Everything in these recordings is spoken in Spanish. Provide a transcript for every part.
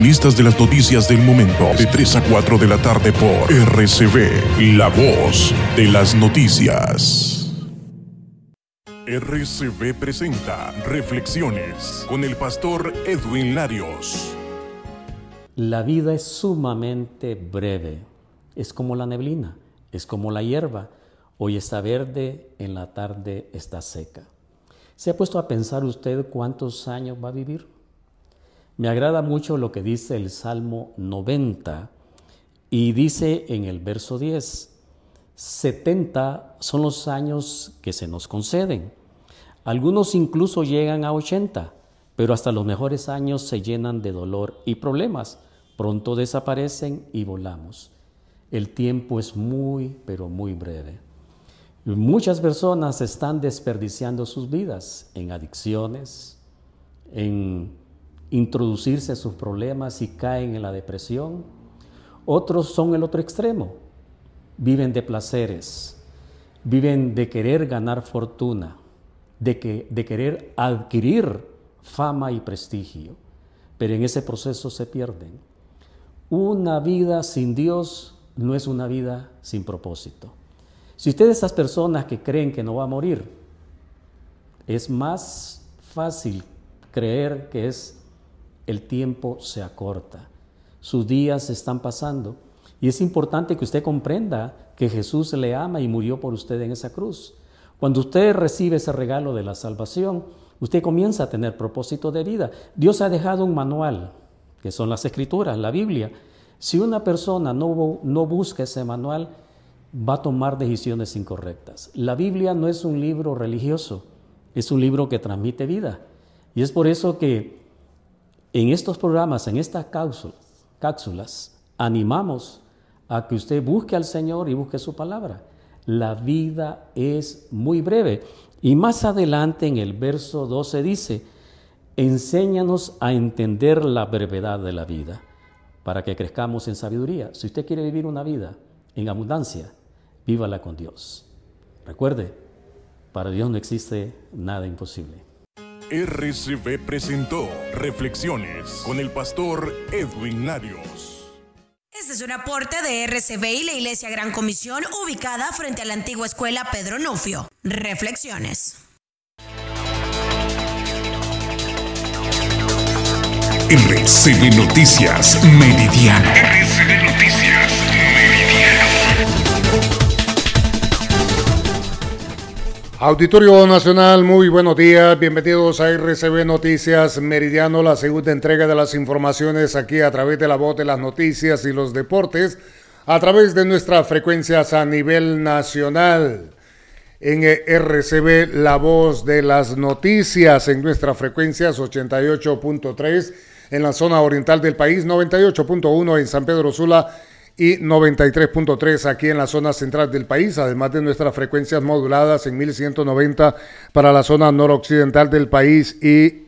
Listas de las noticias del momento, de 3 a 4 de la tarde por RCB, la voz de las noticias. RCB presenta Reflexiones con el pastor Edwin Larios. La vida es sumamente breve, es como la neblina, es como la hierba, hoy está verde, en la tarde está seca. ¿Se ha puesto a pensar usted cuántos años va a vivir? Me agrada mucho lo que dice el Salmo 90 y dice en el verso 10, 70 son los años que se nos conceden. Algunos incluso llegan a 80, pero hasta los mejores años se llenan de dolor y problemas. Pronto desaparecen y volamos. El tiempo es muy, pero muy breve. Muchas personas están desperdiciando sus vidas en adicciones, en introducirse sus problemas y caen en la depresión. Otros son el otro extremo, viven de placeres, viven de querer ganar fortuna, de querer adquirir fama y prestigio, pero en ese proceso se pierden. Una vida sin Dios no es una vida sin propósito. Si usted es de esas personas que creen que no va a morir, es más fácil creer que el tiempo se acorta, sus días están pasando y es importante que usted comprenda que Jesús le ama y murió por usted en esa cruz. Cuando usted recibe ese regalo de la salvación, usted comienza a tener propósito de vida. Dios ha dejado un manual, que son las Escrituras, la Biblia. Si una persona no busca ese manual, va a tomar decisiones incorrectas. La Biblia no es un libro religioso, es un libro que transmite vida. Y es por eso que en estos programas, en estas cápsulas, animamos a que usted busque al Señor y busque su palabra. La vida es muy breve. Y más adelante en el verso 12 dice, enséñanos a entender la brevedad de la vida para que crezcamos en sabiduría. Si usted quiere vivir una vida en abundancia, vívala con Dios. Recuerde, para Dios no existe nada imposible. RCB presentó Reflexiones con el pastor Edwin Larios. Este es un aporte de RCB y la Iglesia Gran Comisión, ubicada frente a la antigua escuela Pedro Nufio. Reflexiones. RCB Noticias Meridiano. RCB Noticias Meridiano. Auditorio Nacional, muy buenos días, bienvenidos a RCB Noticias Meridiano, la segunda entrega de las informaciones aquí a través de la voz de las noticias y los deportes, a través de nuestras frecuencias a nivel nacional. En RCB, la voz de las noticias, en nuestras frecuencias 88.3 en la zona oriental del país, 98.1 en San Pedro Sula y 93.3 aquí en la zona central del país, además de nuestras frecuencias moduladas en 1190 para la zona noroccidental del país y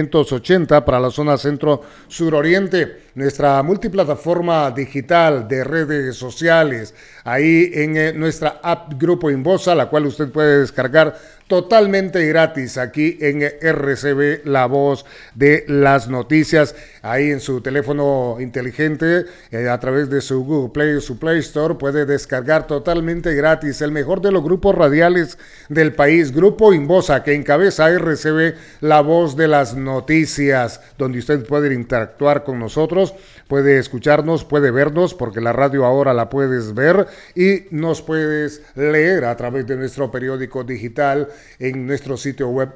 580 para la zona centro-suroriente. Nuestra multiplataforma digital de redes sociales, ahí en nuestra app Grupo Inbosa, la cual usted puede descargar totalmente gratis aquí en RCB, la voz de las noticias, ahí en su teléfono inteligente, a través de su Google Play o su Play Store, puede descargar totalmente gratis el mejor de los grupos radiales del país, Grupo Inbosa, que encabeza RCB, la voz de las noticias, donde usted puede interactuar con nosotros, puede escucharnos, puede vernos, porque la radio ahora la puedes ver y nos puedes leer a través de nuestro periódico digital en nuestro sitio web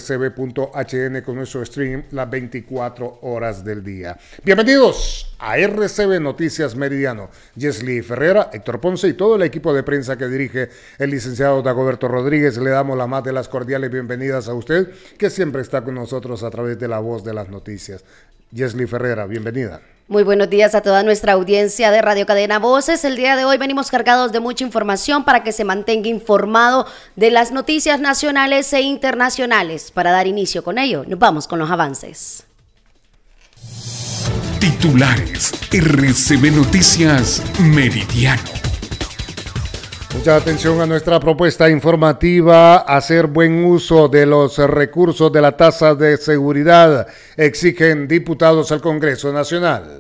rcb.hn con nuestro stream las 24 horas del día. Bienvenidos a RCB Noticias Meridiano. Jesly Ferreira, Héctor Ponce y todo el equipo de prensa que dirige el licenciado Dagoberto Rodríguez. Le damos la más de las cordiales bienvenidas a usted, que siempre está con nosotros a través de la voz de las noticias. Jesly Ferreira, bienvenida. Muy buenos días a toda nuestra audiencia de Radio Cadena Voces. El día de hoy venimos cargados de mucha información para que se mantenga informado de las noticias nacionales e internacionales. Para dar inicio con ello, nos vamos con los avances. Titulares: RCB Noticias Meridiano. Mucha atención a nuestra propuesta informativa. Hacer buen uso de los recursos de la tasa de seguridad, exigen diputados al Congreso Nacional.